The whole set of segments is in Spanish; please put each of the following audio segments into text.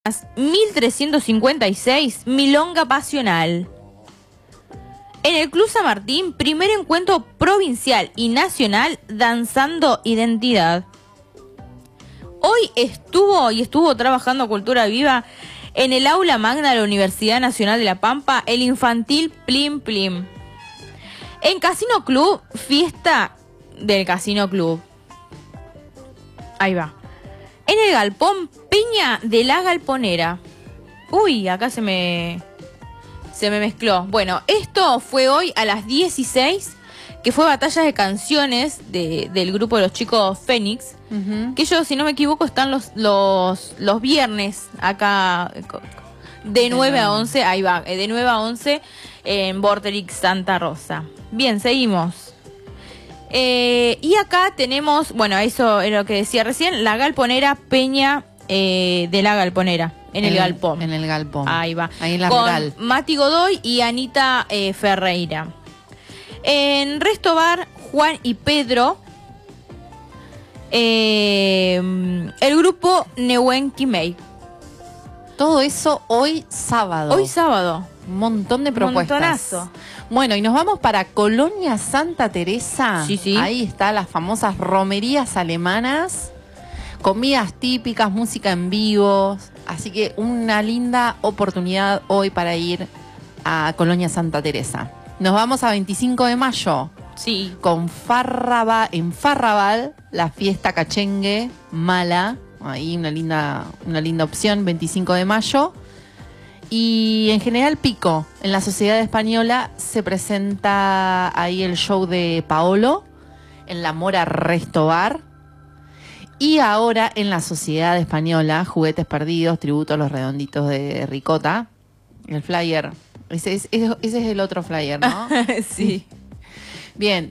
1356, Milonga Pasional. En el Club San Martín, primer encuentro provincial y nacional Danzando Identidad. Hoy estuvo trabajando Cultura Viva en el aula magna de la Universidad Nacional de La Pampa, el infantil Plim Plim. En Casino Club, fiesta del Casino Club. Ahí va. En el Galpón, Peña de la Galponera. Uy, acá se me mezcló. Bueno, esto fue hoy a las 16, que fue batalla de canciones del grupo de los chicos Fénix. Que ellos, si no me equivoco, están los viernes acá de 9 a 11. Ahí va, de 9 a 11 en Vorterix Santa Rosa. Bien, seguimos. Y acá tenemos, bueno, eso era lo que decía recién, la Galponera Peña de la Galponera, en el Galpón. En el Galpón. Ahí va. Ahí en la con rural. Mati Godoy y Anita Ferreira. En Resto Bar, Juan y Pedro, el grupo Nehuen Quimei. Todo eso hoy sábado. Hoy sábado. Un montón de propuestas. Montonazo. Bueno, y nos vamos para Colonia Santa Teresa. Sí, sí. Ahí están las famosas romerías alemanas, comidas típicas, música en vivo. Así que una linda oportunidad hoy para ir a Colonia Santa Teresa. Nos vamos a 25 de mayo. Sí. Con en Farrabal, la fiesta cachengue mala. Ahí una linda opción, 25 de mayo. Y en General Pico, en la Sociedad Española, se presenta ahí el show de Paolo, en la Mora Resto Bar. Y ahora en la Sociedad Española, Juguetes Perdidos, tributo a los redonditos de Ricota. El flyer, ese es el otro flyer, ¿no? Sí. Bien,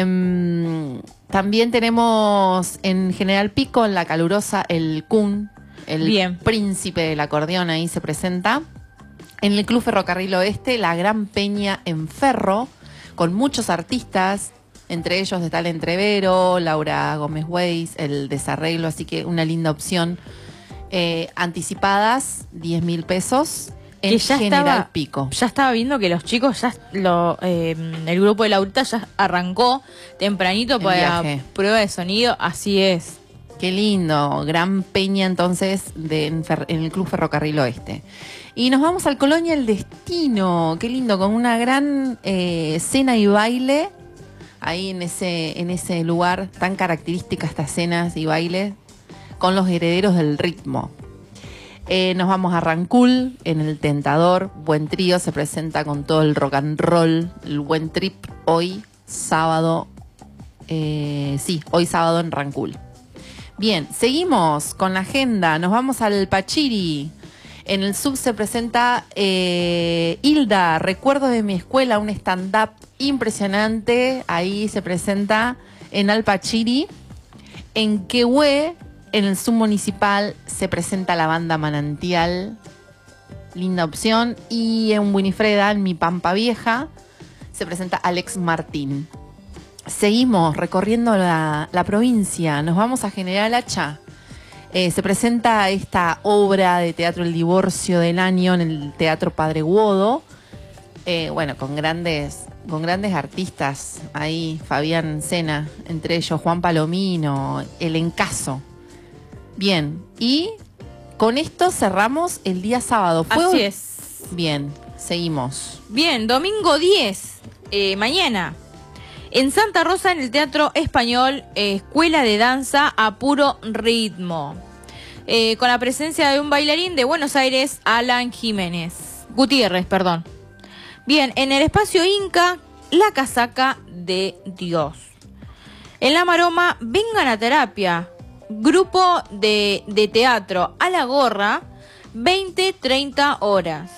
también tenemos en General Pico, en la calurosa, el Kun, el príncipe del acordeón, ahí se presenta. En el Club Ferrocarril Oeste, la Gran Peña en Ferro, con muchos artistas, entre ellos está el Entrevero, Laura Gómez Weiss, el Desarreglo, así que una linda opción. Anticipadas, 10.000 pesos. En General Pico. Ya estaba viendo que los chicos, el grupo de Laurita ya arrancó tempranito para prueba de sonido, así es. Qué lindo, Gran Peña entonces en el Club Ferrocarril Oeste. Y nos vamos al Colonia El Destino, qué lindo, con una gran cena y baile, ahí en ese lugar, tan característica estas cenas y bailes, con los herederos del ritmo. Nos vamos a Rancul, en el Tentador, Buen Trío, se presenta con todo el rock and roll, el Buen Trip, hoy sábado, hoy sábado en Rancul. Bien, seguimos con la agenda, nos vamos al Pachiri. En el Sub se presenta Hilda, Recuerdos de mi escuela, un stand-up impresionante, ahí se presenta en Alpachiri. En Quehue, en el submunicipal, se presenta la banda Manantial, linda opción. Y en Winifreda, en Mi Pampa Vieja, se presenta Alex Martín. Seguimos recorriendo la provincia, nos vamos a General Hacha. Se presenta esta obra de teatro El Divorcio del Año en el Teatro Padre Guodo. Bueno, con grandes artistas ahí, Fabián Sena, entre ellos Juan Palomino, El Encaso. Bien, y con esto cerramos el día sábado. Así es. Bien, seguimos. Bien, domingo 10, mañana, en Santa Rosa, en el Teatro Español, Escuela de Danza a Puro Ritmo. Con la presencia de un bailarín de Buenos Aires, Alan Gutiérrez. Bien, en el Espacio Inca, La Casaca de Dios. En La Maroma, Vengan a Terapia, grupo de teatro a la gorra, 20-30 horas.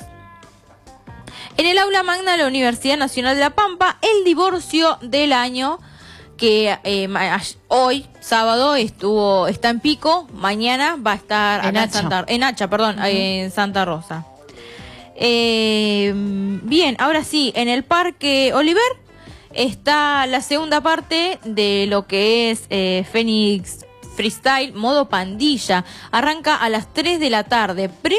En el aula magna de la Universidad Nacional de La Pampa, El Divorcio del Año, que hoy, sábado, está en Pico, mañana va a estar en Santa Rosa. Bien, ahora sí, en el Parque Oliver está la segunda parte de lo que es Fénix Freestyle, modo pandilla. Arranca a las 3 de la tarde.